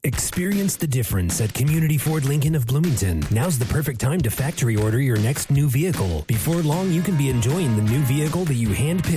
Experience the difference at Community Ford Lincoln of Bloomington. Now's the perfect time to factory order your next new vehicle. Before long, you can be enjoying the new vehicle that you handpicked